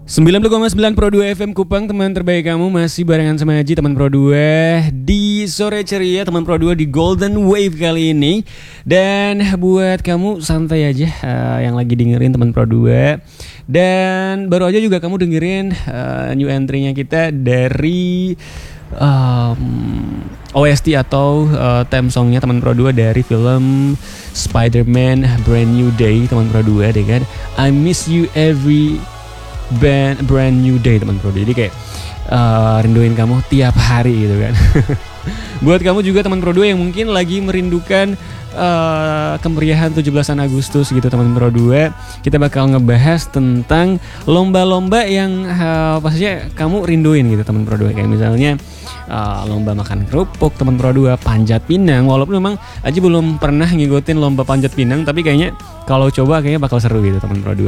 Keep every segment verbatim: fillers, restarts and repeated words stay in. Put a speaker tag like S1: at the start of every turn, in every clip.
S1: sembilan puluh koma sembilan Pro dua F M Kupang, teman terbaik kamu masih barengan sama Haji, teman Pro dua di sore ceria, teman Pro dua di Golden Wave kali ini. Dan buat kamu santai aja uh, yang lagi dengerin teman Pro dua. Dan baru aja juga kamu dengerin uh, new entry-nya kita dari um, O S T atau uh, theme song-nya teman Pro dua dari film Spider-Man Brand New Day, teman Pro dua deh kan. I miss you every Band, brand new day, teman Pro. Jadi kayak uh, rinduin kamu tiap hari gitu kan. Buat kamu juga teman Pro dua yang mungkin lagi merindukan uh, kemeriahan tujuh belasan Agustus gitu teman Pro dua, kita bakal ngebahas tentang lomba-lomba yang uh, pastinya kamu rinduin gitu teman Pro dua. Kayak misalnya uh, lomba makan kerupuk teman Pro dua, panjat pinang. Walaupun memang Aji belum pernah ngikutin lomba panjat pinang, tapi kayaknya kalau coba kayaknya bakal seru gitu teman Pro dua.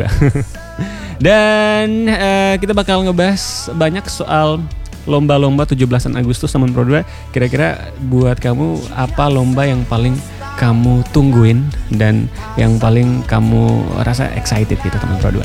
S1: Dan uh, kita bakal ngebahas banyak soal lomba-lomba tujuh belasan Agustus teman Pro dua. Kira-kira buat kamu apa lomba yang paling kamu tungguin dan yang paling kamu rasa excited gitu teman Pro dua?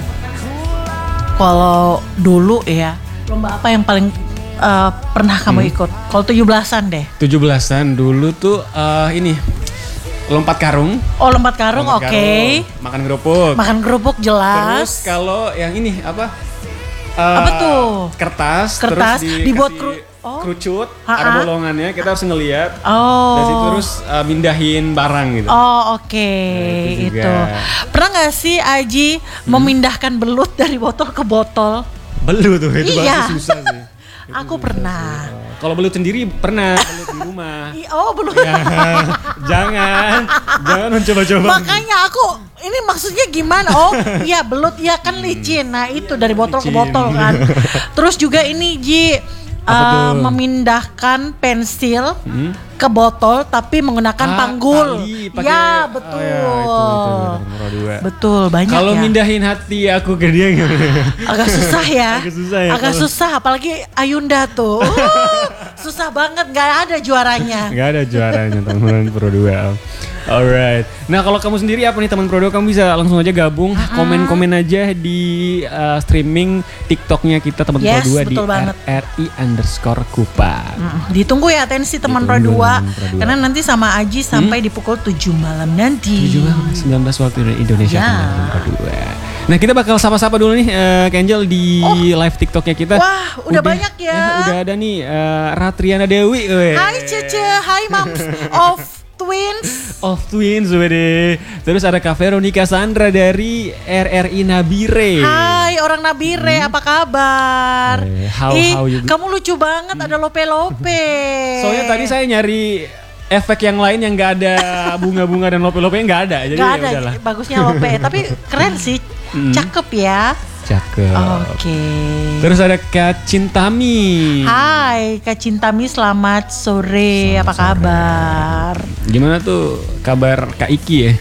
S2: Kalau dulu ya, lomba apa yang paling uh, pernah kamu hmm. ikut? Kalau tujuh belasan deh.
S1: tujuh belasan dulu tuh uh, ini lompat karung.
S2: Oh, lompat karung, oke. Okay.
S1: Makan kerupuk.
S2: Makan kerupuk jelas.
S1: Terus kalau yang ini apa? Uh,
S2: apa tuh?
S1: Kertas.
S2: Kertas
S1: terus
S2: dibuat kru-
S1: oh. kerucut. Ha-ha. Ada bolongannya. Kita harus ngelihat.
S2: Oh.
S1: Dan itu terus uh, mindahin barang gitu.
S2: Oh, oke. Okay. Nah, itu, itu. Pernah nggak sih Aji hmm. memindahkan belut dari botol ke botol?
S1: Belut tuh itu
S2: iya.
S1: pasti susah sih.
S2: Aku pernah.
S1: Kalau belut sendiri pernah, belut di rumah.
S2: Oh, belut.
S1: Ya, jangan, jangan mencoba-coba.
S2: Makanya aku, ini maksudnya gimana? Oh, iya belut, ya kan licin. Nah itu dari botol licin. Ke botol kan. Terus juga ini Ji, uh, memindahkan pensil hmm? ke botol tapi menggunakan ah, panggul.
S1: Tali, pake,
S2: ya betul. Oh, ya, itu, itu, itu, betul banyak.
S1: Kalau
S2: ya.
S1: mindahin hati aku ke dia gimana?
S2: Agak susah ya.
S1: Agak susah ya.
S2: Agak kalo... susah, apalagi Ayunda tuh. Uh, susah banget, nggak ada juaranya.
S1: Nggak ada juaranya teman-teman Pro dua. Alright. Nah kalau kamu sendiri apa nih teman Pro dua? Kamu bisa langsung aja gabung, uh-huh. komen-komen aja di uh, streaming TikToknya kita teman
S2: yes,
S1: Pro dua di
S2: banget.
S1: R I underscore Kupang.
S2: Hmm, ditunggu ya atensi teman Pro dua, karena nanti sama Aji sampai hmm? di pukul tujuh malam nanti.
S1: tujuh malam sembilan belas waktu Indonesia
S2: ya.
S1: teman Pro dua. Nah kita bakal sapa-sapa dulu nih uh, Kenjel di oh. live TikToknya kita.
S2: Wah udah, udah banyak ya.
S1: ya. Udah ada nih uh, Ratriana Dewi. We.
S2: Hai Cece, hai Moms of Twins.
S1: Of Twins, wede. Terus ada Kak Veronica Sandra dari R R I Nabire.
S2: Hai orang Nabire, hmm. apa kabar?
S1: Eh, how,
S2: Ih,
S1: how you...
S2: kamu lucu banget, hmm. ada lope-lope.
S1: Soalnya tadi saya nyari efek yang lain yang gak ada bunga-bunga dan lope-lope nggak ada. Jadi
S2: gak
S1: ya
S2: ada,
S1: udahlah.
S2: Bagusnya lope. Tapi keren sih, hmm. cakep ya.
S1: Cakep.
S2: Oke. Okay.
S1: Terus ada Kak Cintami.
S2: Hai Kak Cintami, selamat sore. Selamat apa sore. Kabar?
S1: Gimana tuh kabar Kak Iki ya?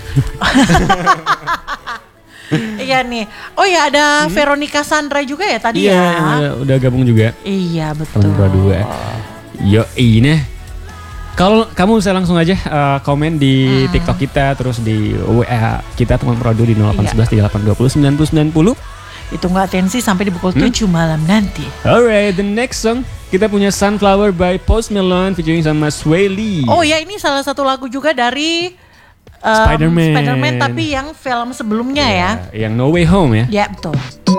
S2: Iya nih. Oh ya ada hmm? Veronica Sandra juga ya tadi
S1: iya,
S2: ya.
S1: Iya udah gabung juga.
S2: Iya betul.
S1: Teman dua. Yo ini. Kalau kamu bisa langsung aja uh, komen di hmm. TikTok kita, terus di W A kita teman Pro dua di nol delapan satu satu tiga delapan dua nol sembilan nol sembilan nol.
S2: Itu nggak atensi sampai di pukul hmm? tujuh malam nanti.
S1: Alright, the next song kita punya Sunflower by Post Malone featuring sama Sway Lee.
S2: Oh ya, ini salah satu lagu juga dari um,
S1: Spider-Man.
S2: Spider-Man tapi yang film sebelumnya yeah,
S1: ya. Yang No Way Home ya.
S2: Ya betul.